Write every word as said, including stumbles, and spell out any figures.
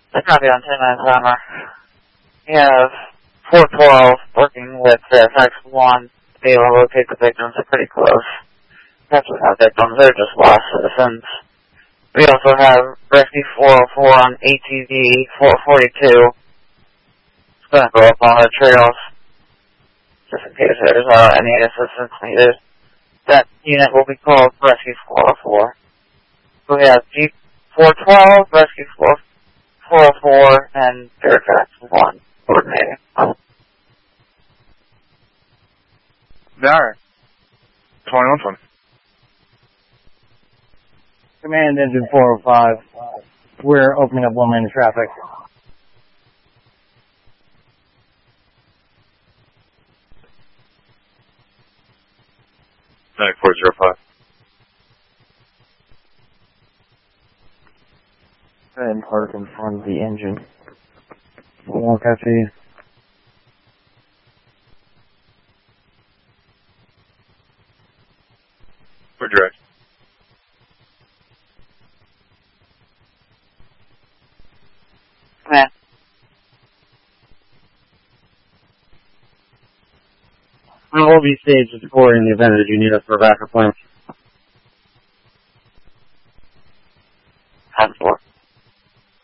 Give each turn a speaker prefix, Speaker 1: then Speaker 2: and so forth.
Speaker 1: I copy on ten nine Summer. We have four twelve working with uh, X one to be able to locate the victims. They're pretty close. Actually not victims, they're just lost citizens. We also have Rescue four oh four on A T V four forty-two. It's going to go up on the trails, just in case there's uh, any assistance needed. That unit will be called Rescue four oh four. So we have Jeep four twelve, Rescue four oh four, and Fairfax one coordinating.
Speaker 2: Darren. twenty-one twenty.
Speaker 3: Command Engine four oh five. We're opening up one lane of traffic.
Speaker 2: nine four zero five.
Speaker 3: And park in front of the engine. Walk after you.
Speaker 2: We're direct.
Speaker 1: Command.
Speaker 3: We will be staged at the core in the event that you need us for a backup plan.
Speaker 1: ten four.